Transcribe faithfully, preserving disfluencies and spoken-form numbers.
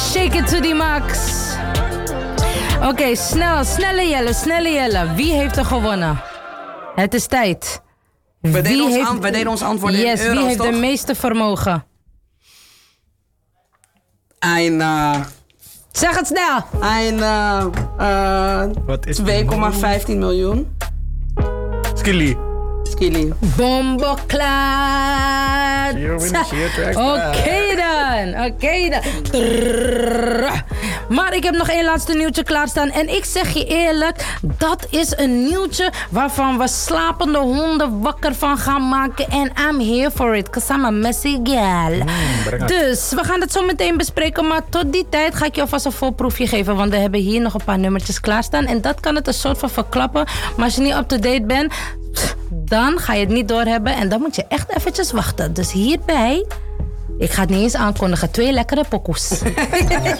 Shake it to the max. Oké, okay, snel, snelle Jelle, snelle Jelle. Wie heeft er gewonnen? Het is tijd. We deden, ons, heeft... an- we deden ons antwoord yes, in euro's, wie heeft toch? de meeste vermogen? Een... Uh... Zeg het snel. Een... Uh, uh, twee komma vijftien miljoen. Skilly. Skilly. Bomboklaat. Oké okay dan. Oké okay dan. Trrr. Maar ik heb nog één laatste nieuwtje klaarstaan. En ik zeg je eerlijk, dat is een nieuwtje waarvan we slapende honden wakker van gaan maken. En I'm here for it, cause I'm a messy girl. Mm, dus we gaan het zo meteen bespreken. Maar tot die tijd ga ik je alvast een voorproefje geven. Want we hebben hier nog een paar nummertjes klaarstaan. En dat kan het een soort van verklappen. Maar als je niet up-to-date bent, dan ga je het niet doorhebben. En dan moet je echt eventjes wachten. Dus hierbij, ik ga het niet eens aankondigen, twee lekkere pokoes.